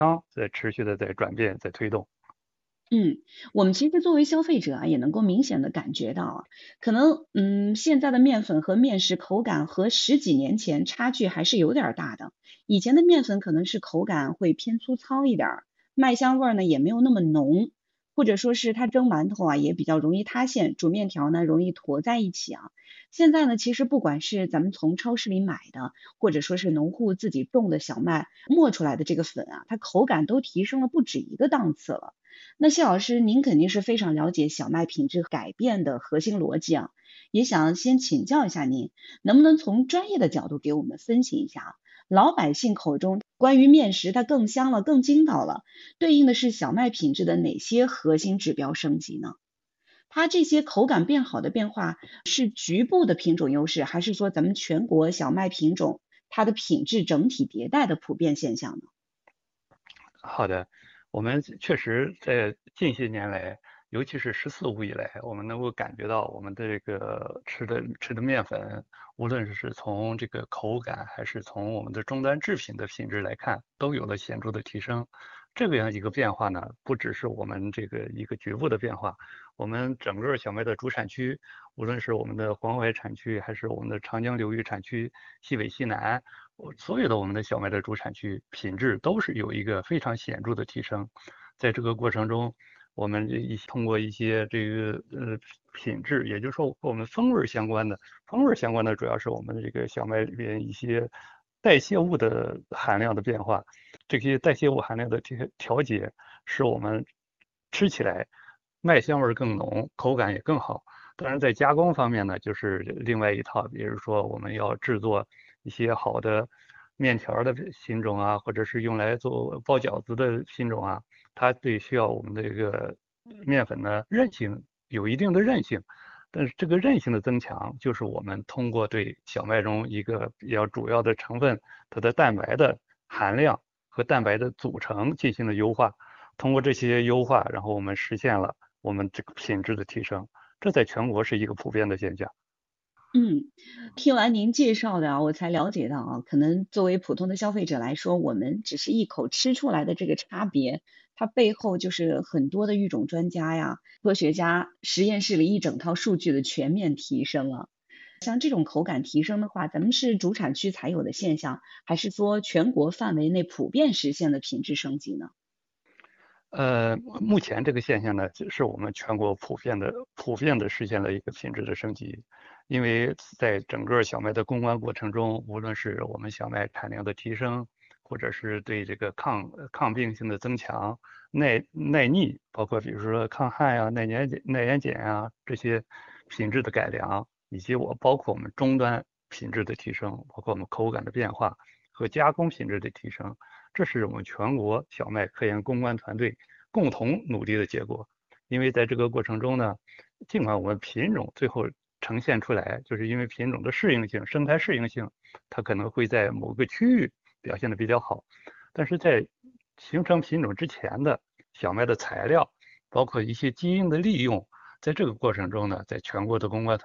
在持续的在转变，在推动。 嗯，我们其实作为消费者啊，也能够明显的感觉到啊，可能现在的面粉和面食口感和十几年前差距还是有点儿大的。以前的面粉可能是口感会偏粗糙一点儿，麦香味儿呢也没有那么浓，或者说是它蒸馒头啊也比较容易塌陷，煮面条呢容易坨在一起啊。现在呢，其实不管是咱们从超市里买的，或者说是农户自己种的小麦磨出来的这个粉啊，它口感都提升了不止一个档次了。那谢老师，您肯定是非常了解小麦品质改变的核心逻辑啊，也想先请教一下您，能不能从专业的角度给我们分析一下啊？老百姓口中关于面食它更香了、更筋道了，对应的是小麦品质的哪些核心指标升级呢？它这些口感变好的变化是局部的品种优势，还是说咱们全国小麦品种它的品质整体迭代的普遍现象呢？ 好的，我们确实在近些年来，尤其是“十四五”以来，我们能够感觉到我们的这个吃的面粉，无论是从这个口感，还是从我们的终端制品的品质来看，都有了显著的提升。这个样一个变化呢，不只是我们这个一个局部的变化，我们整个小麦的主产区，无论是我们的黄淮产区，还是我们的长江流域产区、西北、西南。所有的我们的小麦的主产区品质都是有一个非常显著的提升，在这个过程中，我们通过一些这个品质，也就是说和我们风味相关的主要是我们的这个小麦里边一些代谢物的含量的变化，这些代谢物含量的这些调节，使我们吃起来麦香味更浓，口感也更好。当然，在加工方面呢，就是另外一套，比如说我们要制作一些好的面条的品种啊，或者是用来做包饺子的品种啊，它对需要我们的这个面粉呢韧性有一定的韧性，但是这个韧性的增强，就是我们通过对小麦中一个比较主要的成分它的蛋白的含量和蛋白的组成进行了优化，通过这些优化，然后我们实现了我们这个品质的提升。这在全国是一个普遍的现象。 嗯，听完您介绍的啊，我才了解到啊，可能作为普通的消费者来说，我们只是一口吃出来的这个差别，它背后就是很多的育种专家呀、科学家实验室里一整套数据的全面提升了。像这种口感提升的话，咱们是主产区才有的现象，还是说全国范围内普遍实现的品质升级呢？ 目前这个现象呢，是我们全国普遍的实现了一个品质的升级，因为在整个小麦的攻关过程中，无论是我们小麦产量的提升，或者是对这个抗病性的增强、耐逆，包括比如说抗旱呀、耐盐碱呀这些品质的改良，以及包括我们终端品质的提升，包括我们口感的变化和加工品质的提升。这是我们全国小麦科研攻关团队共同努力的结果。因为在这个过程中呢，尽管我们品种最后呈现出来，就是因为品种的适应性、生态适应性，它可能会在某个区域表现的比较好，但是在形成品种之前的小麦的材料，包括一些基因的利用，在这个过程中呢，在全国的攻关